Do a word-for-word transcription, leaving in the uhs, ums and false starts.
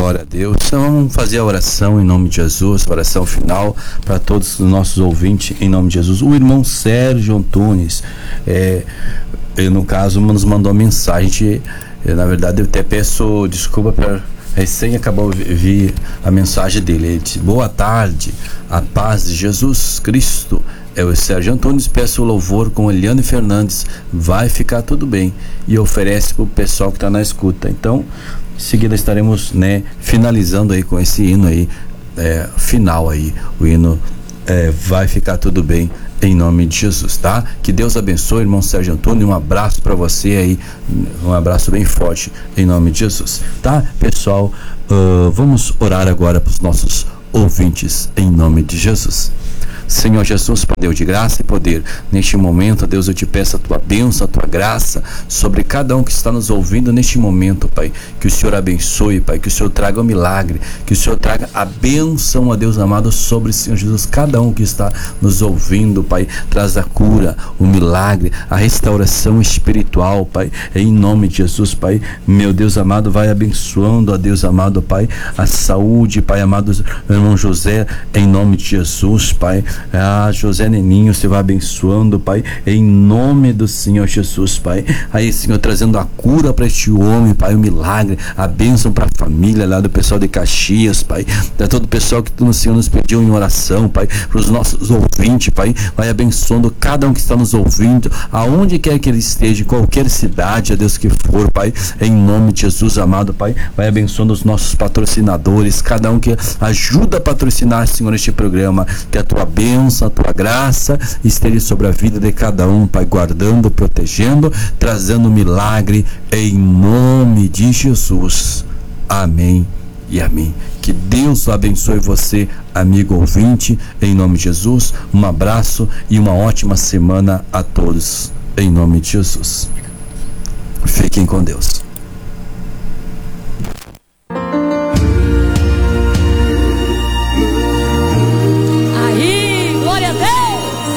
Glória a Deus. Então vamos fazer a oração em nome de Jesus, a oração final para todos os nossos ouvintes em nome de Jesus. O irmão Sérgio Antunes, é, no caso, nos mandou mensagem. Eu, na verdade, eu até peço desculpa para recém acabou de vir a mensagem dele. Ele disse: boa tarde, a paz de Jesus Cristo. É o Sérgio Antunes, peço o louvor com Eliane Fernandes, vai ficar tudo bem, e oferece para o pessoal que está na escuta. Então, em seguida estaremos, né, finalizando aí com esse hino aí, é, final aí, o hino é, vai ficar tudo bem, em nome de Jesus, tá? Que Deus abençoe, irmão Sérgio Antônio, um abraço para você aí, um abraço bem forte, em nome de Jesus, tá? Pessoal, uh, vamos orar agora para os nossos ouvintes, em nome de Jesus. Senhor Jesus, Pai Deus de graça e poder, neste momento, Deus, eu te peço a tua bênção, a tua graça sobre cada um que está nos ouvindo neste momento, Pai. Que o Senhor abençoe, Pai, que o Senhor traga o milagre, que o Senhor traga a bênção, a Deus amado, sobre o Senhor Jesus, cada um que está nos ouvindo, Pai. Traz a cura, o milagre, a restauração espiritual, Pai, em nome de Jesus, Pai. Meu Deus amado, vai abençoando, ó Deus amado, Pai, a saúde, Pai amado, irmão José, em nome de Jesus, Pai. Ah, José Neninho, você vai abençoando, Pai, em nome do Senhor Jesus, Pai. Aí, Senhor, trazendo a cura para este homem, Pai, o milagre, a bênção para a família lá do pessoal de Caxias, Pai, para todo o pessoal que o Senhor nos pediu em oração, Pai, para os nossos ouvintes, Pai, vai abençoando cada um que está nos ouvindo, aonde quer que ele esteja, em qualquer cidade, a Deus que for, Pai, em nome de Jesus, amado, Pai, vai abençoando os nossos patrocinadores, cada um que ajuda a patrocinar, Senhor, este programa, que a tua bênção, a tua graça esteja sobre a vida de cada um, Pai, guardando, protegendo, trazendo milagre em nome de Jesus. Amém e amém. Que Deus abençoe você, amigo ouvinte, em nome de Jesus. Um abraço e uma ótima semana a todos, em nome de Jesus. Fiquem com Deus.